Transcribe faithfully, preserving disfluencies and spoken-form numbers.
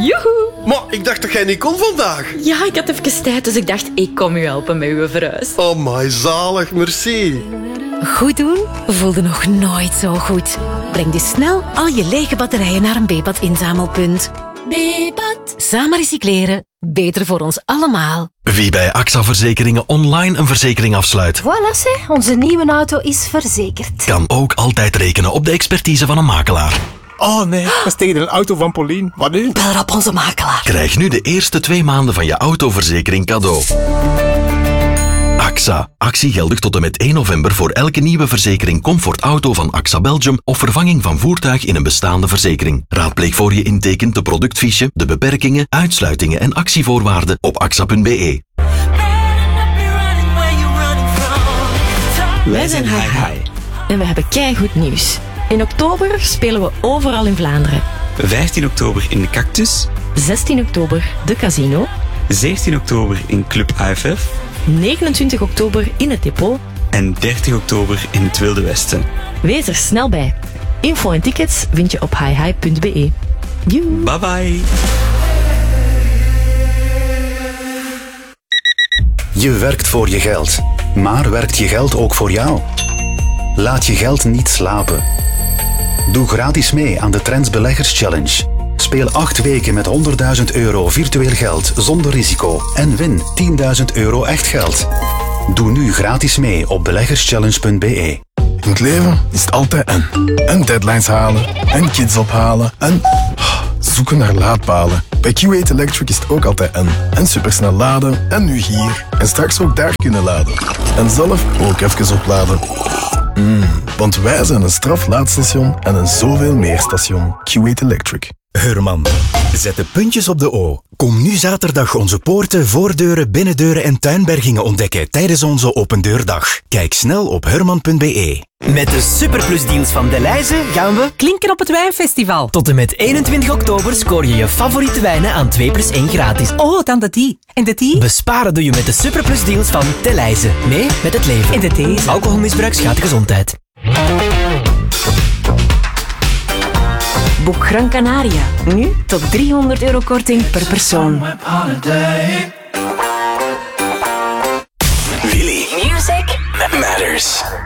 Joehoe! Maar ik dacht dat jij niet kon vandaag. Ja, ik had even tijd, dus ik dacht, ik kom u helpen met uw verhuis. Oh my, zalig, merci. Goed doen voelde nog nooit zo goed. Breng dus snel al je lege batterijen naar een B-pad inzamelpunt. B-pad. Samen recycleren. Beter voor ons allemaal. Wie bij A X A Verzekeringen online een verzekering afsluit, Voilà, zeg. Onze nieuwe auto is verzekerd. kan ook altijd rekenen op de expertise van een makelaar. Oh nee, dat is tegen een auto van Paulien. Wat nu? Bel op onze makelaar. Krijg nu de eerste twee maanden van je autoverzekering cadeau. A X A. Actie geldig tot en met één november voor elke nieuwe verzekering Comfort Auto van A X A Belgium of vervanging van voertuig in een bestaande verzekering. Raadpleeg voor je intekent de productfiche, de beperkingen, uitsluitingen en actievoorwaarden op axa punt be. Wij zijn Hi Hi. En we hebben keigoed nieuws. In oktober spelen we overal in Vlaanderen. vijftien oktober in de Cactus. zestien oktober de Casino. zeventien oktober in Club A F F. negenentwintig oktober in het Depot. En dertig oktober in het Wilde Westen. Wees er snel bij. Info en tickets vind je op hi hi punt be. Joe. Bye bye. Je werkt voor je geld, maar werkt je geld ook voor jou? Laat je geld niet slapen. Doe gratis mee aan de Trends Beleggers Challenge. Speel acht weken met honderdduizend euro virtueel geld zonder risico en win tienduizend euro echt geld. Doe nu gratis mee op beleggerschallenge punt be. In het leven is het altijd en. En deadlines halen, en kids ophalen, en zoeken naar laadpalen. Bij Q acht Electric is het ook altijd en. En supersnel laden, en nu hier. En straks ook daar kunnen laden. En zelf ook even opladen. Mm, want wij zijn een straflaadstation en een zoveel meer station. Q acht Electric. Herman, zet de puntjes op de O. Kom nu zaterdag onze poorten, voordeuren, binnendeuren en tuinbergingen ontdekken tijdens onze opendeurdag. Kijk snel op herman punt be. Met de superplusdeals van Delhaize gaan we Klinken op het Wijnfestival. tot en met eenentwintig oktober scoor je je favoriete wijnen aan twee plus één gratis. Oh, dan de die. En de die? Besparen doe je met de superplusdeals van Delhaize. Mee met het leven. En de deze. Alcoholmisbruik schaadt gezondheid. Boek Gran Canaria. Nu tot driehonderd euro korting per persoon. Willy. Music Matters.